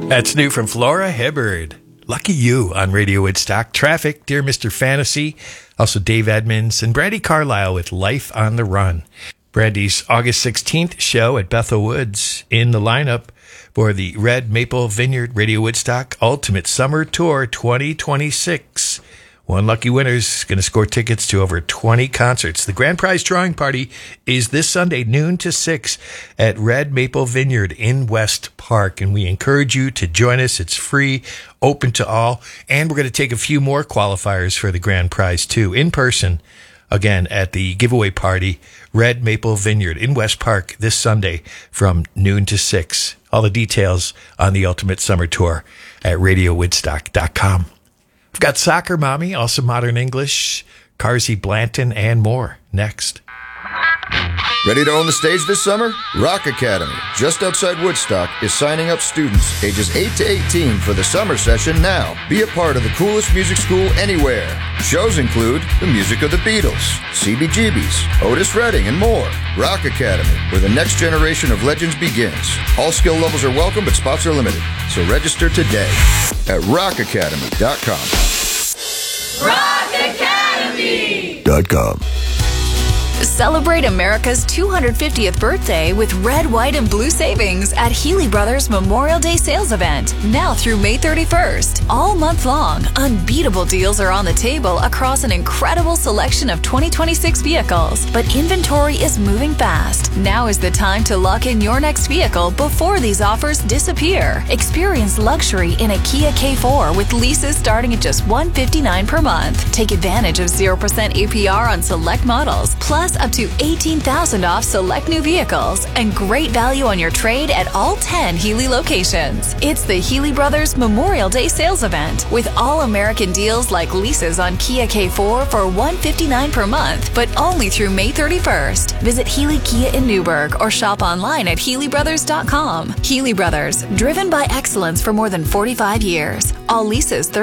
That's new from Flora Hibbard. Lucky You on Radio Woodstock. Traffic, Dear Mr. Fantasy. Also Dave Edmonds and Brandy Carlisle with Life on the Run. Brandy's August 16th show at Bethel Woods in the lineup for the Red Maple Vineyard Radio Woodstock Ultimate Summer Tour 2026. One lucky winner is going to score tickets to over 20 concerts. The grand prize drawing party is this Sunday, noon to 6 at Red Maple Vineyard in West Park. And we encourage you to join us. It's free, open to all. And we're going to take a few more qualifiers for the grand prize, too, in person, again, at the giveaway party, Red Maple Vineyard in West Park this Sunday from noon to 6. All the details on the Ultimate Summer Tour at RadioWoodstock.com. We've got Soccer Mommy, also Modern English, Carsey Blanton, and more next. Ready to own the stage this summer? Rock Academy, just outside Woodstock, is signing up students ages 8 to 18 for the summer session now. Be a part of the coolest music school anywhere. Shows include the music of the Beatles, CBGBs, Otis Redding, and more. Rock Academy, where the next generation of legends begins. All skill levels are welcome, but spots are limited. So register today at rockacademy.com. rockacademy.com. Celebrate America's 250th birthday with red, white, and blue savings at Healy Brothers Memorial Day sales event, now through May 31st. All month long, unbeatable deals are on the table across an incredible selection of 2026 vehicles, but inventory is moving fast. Now is the time to lock in your next vehicle before these offers disappear. Experience luxury in a Kia K4 with leases starting at just $159 per month. Take advantage of 0% APR on select models, plus up to $18,000 off select new vehicles, and great value on your trade at all 10 Healy locations. It's the Healy Brothers Memorial Day sales event with all-American deals like leases on Kia K4 for $159 per month, but only through May 31st. Visit Healy Kia in Newburgh or shop online at HealyBrothers.com. Healy Brothers, driven by excellence for more than 45 years. All leases